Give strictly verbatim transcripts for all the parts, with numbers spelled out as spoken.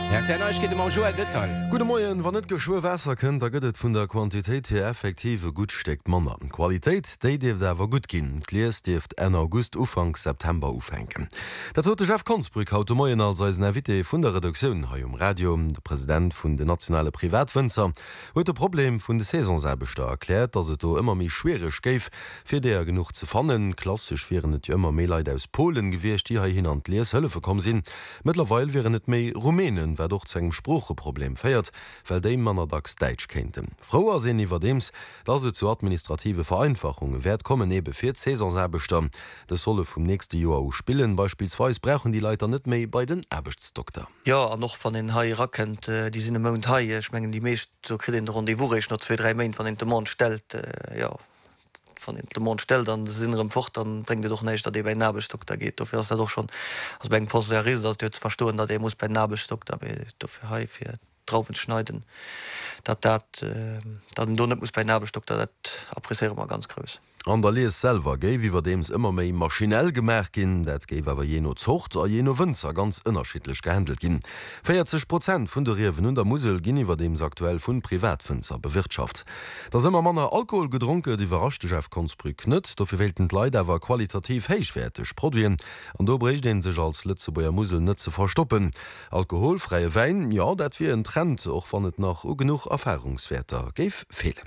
Gute Morgen, wann net geschwo Wasser könnt, da gëtt vun der Quantität her effektive gut steckt Manner. Qualität déi Dir dawer gut ginn. D'Liers Dift en August ufang September ufhenken. Dat zo de Chef Konzbrück haut Moien als als Navité vun der Reduktion ha um Radio, der Präsident vun de nationale Privatwënzer, huet de Problem vun de Saisonsäbeter erklärt, dats et do immer mi schwerech géif, fir déier genug ze fannen. Klassisch wären net ëmmer Meleit aus Polen gewircht, die ha hin an Liers Hëlle verkom sinn. Mittlerweile wären net méi Rumänen, wer doch zu engem Sprucheproblem feiert, weil de Manner dacks Deitsch kennten. Froer sinn iwwer dems, dat se zu administrative Vereinfachungen werd kommen ebe fir Saisonsäbeter. Das solle vum nächste Joer u spillen, beispielsweise brauchen die Leiter net méi bei den Erbechtsdoktor. Ja, noch van den Hai rackend, äh, die sind Mount Haie, schmengen die meest so krit in der Runde wo ich noch zwei drei Main van den Demont stellt, äh, ja. Von den Demont stellt, dann sinnem fort, dann bringt ihr doch nicht, dass ihr bei Nabelstock da geht. Dafür ist er doch schon, also beim Post der Riese, dass du jetzt verstehen, dass er muss bei Nabelstock da dafür Hai für drauf schneiden. Das, das, äh, dann du nicht muss bei Nabelstock da, das appräcieren wir ganz groß. An der Lees selber géif iwwer dems immer méi maschinell gemerk gin, dat géif awer jeno Zocht a jeno Wënzer ganz ënnerschilech gehandelt ginn. vierzig Prozent vun der Riewen hun der Musel ginn iwwer dems aktuell vun Privatwënzer bewirtschaft. Dats immer manner Alkohol gedrunke, die warrachte Chef Konzbrück nëtt, dofir welten Leiit awer qualitativ héichwerteg produzieren, an do breich den sech als Lützebuer Musel net ze verstoppen. Alkoholfreie Wein, ja, dat wie en Trend och wann et nach u genug Erfahrungswerter géif fehle.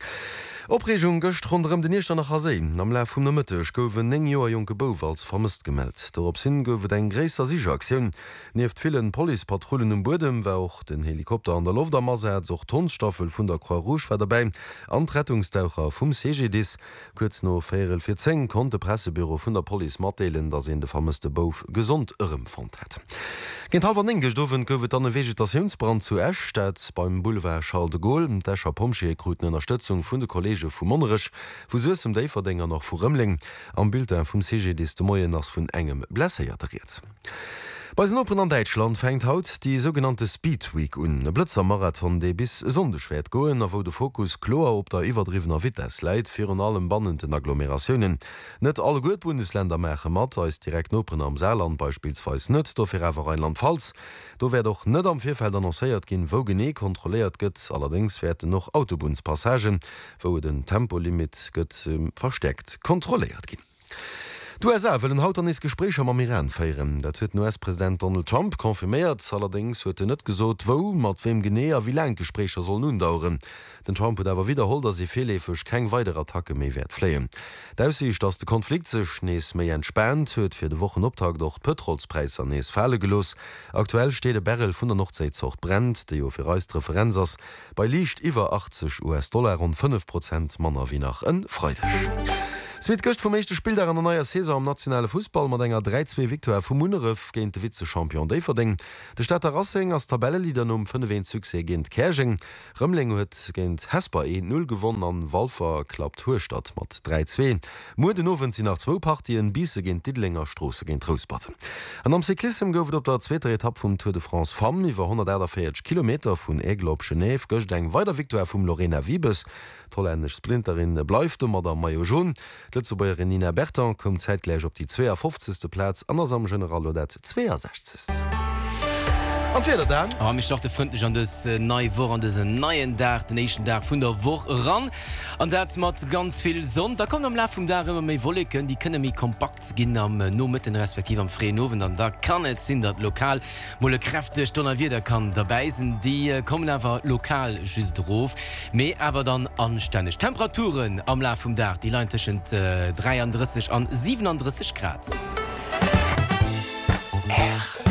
Opregung gëcht runm den Eter nach Hasee. Am Lä vum der Mëttech goufen eng Joer Joke Bow als vermisst gemeldt. Dorop sinn goufet eng gréser Sigeraktiun. Nieft villen Polipatrollen um Bodem, wär auch den Helikopter an der Luft am Maser soch Tonstaffel vun der Croix Rouge war dabei. An Rettungstaucher vum C G Dis. Kurz no Féel fir zeng konnte Pressebüro vun der Poli matdeelen, dat se de vermisste Bow gesund ërem fand het. Gent halwer enge dowen goufet an e Vegetationsbrand zu Esch, dat beim Boulevard Charles de Gaulle, d'Escher Pomschekruten Unterstützung vun de Kollege vu Monnerech, wo sesem Déiverdennger noch vu Rëmmling, am Bild vum C G D de Moien ass vun engem Blässeiert. Bei Open an Deutschland fängt haut die sogenannte Speed Week un. E Blitzer Marathon, déi bis sondeschwert goen, a wo de Fokus klar op der iwwerdrivener Wittes leit fir an allem bannenden Agglomerationen. Net alle gut Bundesländer Mäche mat als direkt Open am Saarland beispielsweise net, dofir awer Rheinland-Pfalz. Do wär doch net am Vierfeld annoncéiert ginn, wo gené kontrolliert gëtt, allerdings werden noch Autobunspassagen, wo den Tempolimit gëtt ähm, versteckt kontrolliert ginn. Du er will den haut an is Gespräch am Iran feieren. Dat huet U S-Präsident Donald Trump konfirmiert, allerdings huet er net gesot, wo mat wem genéer wie lang Gesprächer soll nun dauern. Den Trump huet awer wiederholt, dat se fehlefech keng weitere Attacke méi werd fleien. Dausicht, dats de Konflikt sech nees méi entspannt, huet fir de Wochenoptag doch Petrolspreis an nees Fälle gelos. Aktuell steet de Barrel vun der Nordseezocht brennt, déi jo fir reist Referenzers bei Liicht iwwer achtzig US-Dollar und fünf Prozent Manner wie nach en Freidech. Zwit gëcht vum meeschte Spiel an der neuer Saison am nationale Fußball mat enger drei zwei Viktoire vum Munneref géint de Witze-Champion déi verding. De Stadter Rassing ass Tabelleliedern um fünf Suse géint Käching. Rëmmling huet géint Hesper e null gewonnen an Walfer klappt Huestadt mat drei zwei. Mo den Owen sinn nach zwo Partien Biese géint Didlinger Strosse géint Rousbatten. An am Cyklissem goufet op der zweter Etappe vum Tour de France Fam iwwer hundertvierzig Kilometer vun Egel op Genève gëcht eng weiter Viktoire vum Lorena Wiebes. Tollänech Sprinterin bleifft mat der Maillot jaune. Lützebuer Nina Berton kommt zeitgleich op die zweiundfünfzigste Platz, anders am General Odette zweiundsechzigste Oh, mich dachte freundlich an das äh, neue Woche, an diesen neuen Tag, den nächsten Tag von der Woche ran. Und das macht ganz viel Sonne. Da kommt am Laufe vom Tag immer mehr Wolken, die können mich kompakt gehen am äh, nur mit den respektive am freien Ofen. Und da kann es sein, dass lokal mal kräftig Donnerwetter kann dabei sein. Die äh, kommen einfach lokal just drauf. Mehr aber dann anständig. Temperaturen am Laufe vom Tag, die liegen zwischen äh, dreiunddreißig und siebenunddreißig Grad. R